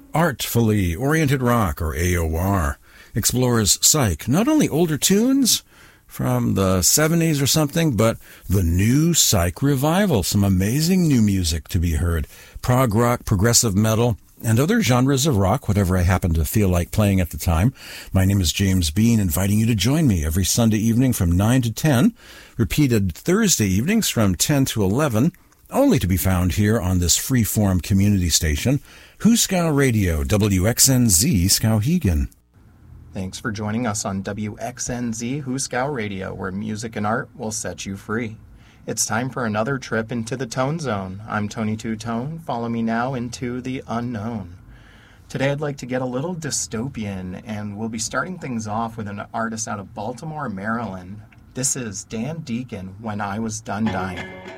Artfully Oriented Rock, or AOR, explores psych, not only older tunes from the 70s or something, but the new psych revival. Some amazing new music to be heard. Prog rock, progressive metal, and other genres of rock, whatever I happen to feel like playing at the time. My name is James Bean, inviting you to join me every Sunday evening from 9 to 10, repeated Thursday evenings from 10 to 11, only to be found here on this free-form community station, Huskow Radio, WXNZ Skowhegan. Thanks for joining us on WXNZ Huskow Radio, where music and art will set you free. It's time for another trip into the Tone Zone. I'm Tony Two Tone. Follow me now into the unknown. Today I'd like to get a little dystopian, and we'll be starting things off with an artist out of Baltimore, Maryland. This is Dan Deacon, When I Was Done Dying.